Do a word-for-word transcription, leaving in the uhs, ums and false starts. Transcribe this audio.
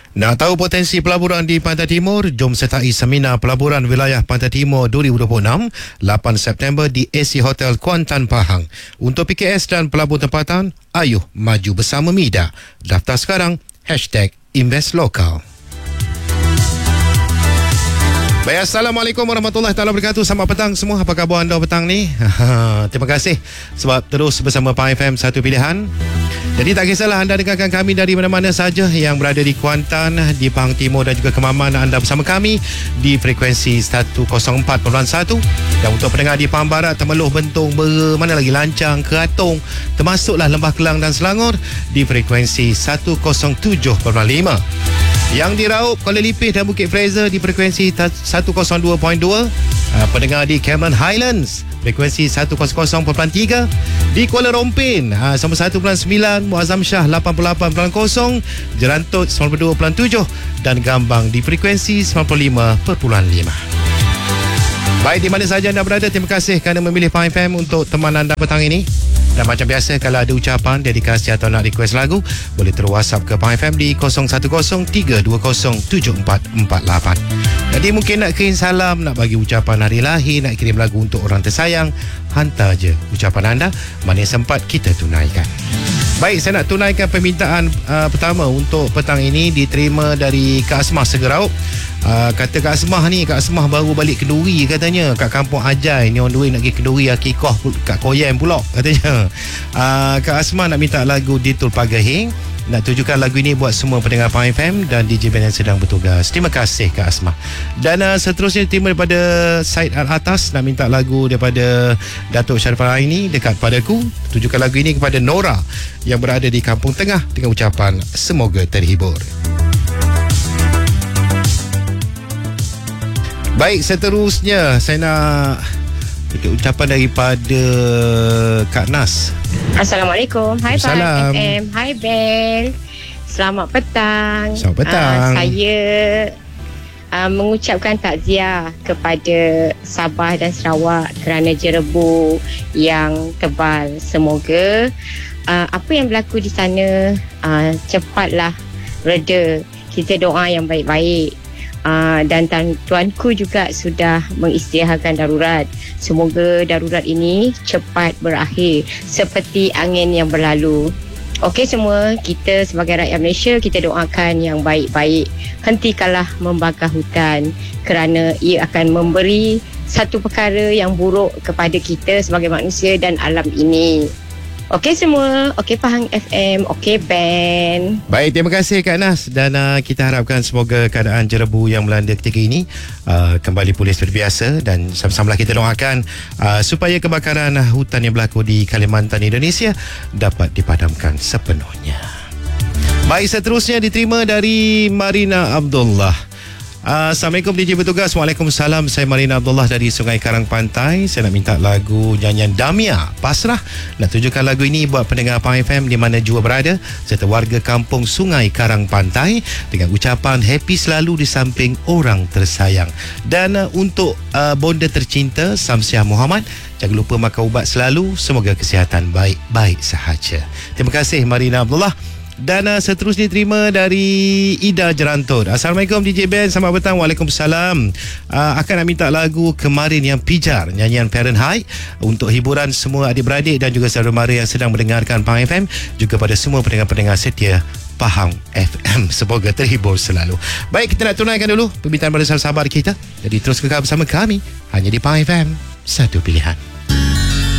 Nak tahu potensi pelaburan di Pantai Timur? Jom sertai Seminar Pelaburan Wilayah Pantai Timur dua ribu dua puluh enam lapan September di A C Hotel Kuantan, Pahang. Untuk P K S dan pelabur tempatan, ayuh maju bersama Mida. Daftar sekarang, hashtag InvestLokal. Baik, Assalamualaikum warahmatullahi taala wabarakatuh. Selamat petang semua. Apa khabar anda petang ni? Terima kasih sebab terus bersama Pahang F M Satu Pilihan. Jadi tak kisahlah anda dengarkan kami dari mana-mana saja yang berada di Kuantan, di Pahang Timur dan juga Kemaman, anda bersama kami di frekuensi seratus empat perpuluhan satu. Dan untuk pendengar di Pahang Barat, Temeloh, Bentong, Bera, mana lagi Lancang, Keratong, termasuklah Lembah Kelang dan Selangor di frekuensi seratus tujuh perpuluhan lima. Yang di Raup, Kuala Lipih dan Bukit Fraser di frekuensi seratus dua perpuluhan dua. Uh, pendengar di Cameron Highlands frekuensi seratus perpuluhan tiga. Di Kuala Rompin uh, sembilan puluh satu perpuluhan sembilan, Muazzam Shah lapan puluh lapan perpuluhan kosong, Jerantut sembilan puluh dua perpuluhan tujuh dan Gambang di frekuensi sembilan puluh lima perpuluhan lima. Baik, di mana saja anda berada, terima kasih kerana memilih Pahang F M untuk teman anda petang ini. Dan macam biasa, kalau ada ucapan, dedikasi atau nak request lagu, boleh terus WhatsApp ke Pahang F M di kosong satu kosong tiga dua kosong tujuh empat empat lapan. Jadi mungkin nak kirim salam, nak bagi ucapan hari lahir, nak kirim lagu untuk orang tersayang, hantar je ucapan anda, mana sempat kita tunaikan. Baik, saya nak tunaikan permintaan uh, pertama untuk petang ini, diterima dari Kak Asmah Segeraup. Uh, kata Kak Asmah ni, Kak Asmah baru balik Kenduri katanya, kat kampung Ajai ni, on the way nak pergi Kenduri akikah kat Koyen pula katanya. uh, Kak Asmah nak minta lagu Ditul Pagahing, nak tujukan lagu ini buat semua pendengar Pahang F M dan D J band yang sedang bertugas. Terima kasih Kak Asmah. Dan uh, seterusnya terima daripada Said Al-Atas, nak minta lagu daripada Datuk Syarifah Aini, Dekat Padaku. Tujukan lagu ini kepada Nora yang berada di Kampung Tengah dengan ucapan semoga terhibur. Baik, seterusnya saya nak ucapan daripada Kak Nas. Assalamualaikum. Hai Pahang F M. Hai Ben. Selamat petang. Selamat petang. Uh, saya uh, mengucapkan takziah kepada Sabah dan Sarawak kerana jerebu yang tebal. Semoga uh, apa yang berlaku di sana uh, cepatlah reda. Kita doa yang baik-baik. Uh, dan tuanku juga sudah mengisytiharkan darurat. Semoga darurat ini cepat berakhir seperti angin yang berlalu. Okey semua, kita sebagai rakyat Malaysia, kita doakan yang baik-baik. Hentikanlah membakar hutan kerana ia akan memberi satu perkara yang buruk kepada kita sebagai manusia dan alam ini. Okey semua, okey Pahang F M, okey Ben. Baik, terima kasih Kak Nas. Dan uh, kita harapkan semoga keadaan jerebu yang melanda ketika ini uh, kembali pulih seperti biasa. Dan sama-sama kita doakan uh, supaya kebakaran hutan yang berlaku di Kalimantan, Indonesia dapat dipadamkan sepenuhnya. Baik, seterusnya diterima dari Marina Abdullah. Uh, Assalamualaikum D J bertugas. Waalaikumsalam. Saya Marina Abdullah dari Sungai Karang Pantai. Saya nak minta lagu nyanyian Damia Pasrah. Nak tujukan lagu ini buat pendengar Pahang F M di mana jua berada, serta warga kampung Sungai Karang Pantai dengan ucapan happy selalu di samping orang tersayang. Dan uh, untuk uh, bonda tercinta Samsiah Muhammad, jangan lupa makan ubat selalu. Semoga kesihatan baik-baik sahaja. Terima kasih Marina Abdullah. Dan uh, seterusnya terima dari Ida Jerantut. Assalamualaikum D J Ben, selamat petang. Waalaikumsalam. uh, Akan nak minta lagu Kemarin Yang Pijar, nyanyian Fahrenheit, untuk hiburan semua adik-beradik dan juga saudara mara yang sedang mendengarkan Pahang F M, juga pada semua pendengar-pendengar setia Pahang F M. Semoga terhibur selalu. Baik, kita nak tunaikan dulu permintaan pada sahabat kita. Jadi terus kekal bersama kami hanya di Pahang F M Satu Pilihan.